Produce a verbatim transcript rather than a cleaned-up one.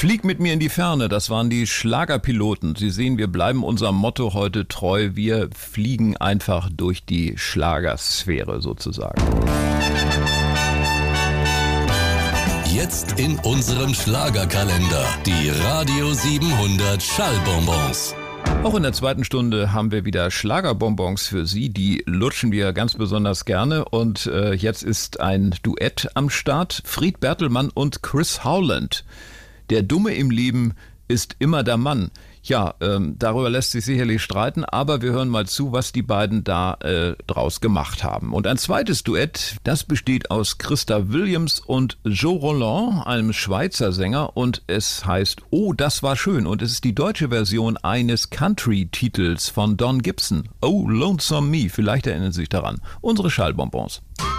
Flieg mit mir in die Ferne, das waren die Schlagerpiloten. Sie sehen, wir bleiben unserem Motto heute treu. Wir fliegen einfach durch die Schlagersphäre sozusagen. Jetzt in unserem Schlagerkalender die Radio siebenhundert Schallbonbons. Auch in der zweiten Stunde haben wir wieder Schlagerbonbons für Sie. Die lutschen wir ganz besonders gerne. Und äh, jetzt ist ein Duett am Start. Fried Bertelmann und Chris Howland. Der Dumme im Leben ist immer der Mann. Ja, ähm, darüber lässt sich sicherlich streiten, aber wir hören mal zu, was die beiden da äh, draus gemacht haben. Und ein zweites Duett, das besteht aus Christa Williams und Joe Roland, einem Schweizer Sänger, und es heißt Oh, das war schön. Und es ist die deutsche Version eines Country-Titels von Don Gibson. Oh, Lonesome Me, vielleicht erinnern Sie sich daran. Unsere Schallbonbons.